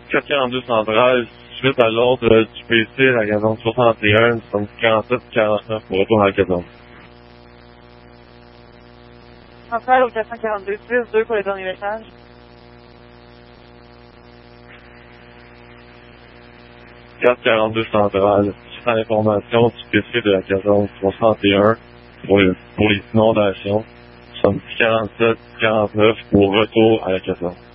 442 centrale, suite à l'ordre du PC, la caserne 61, nous sommes 47-49 pour retour à la caserne. Centrale au 442-6, 2 pour le dernier message. 442 centrale, suite à l'information du PC de la caserne 61 pour les inondations, nous sommes 47-49 pour retour à la caserne.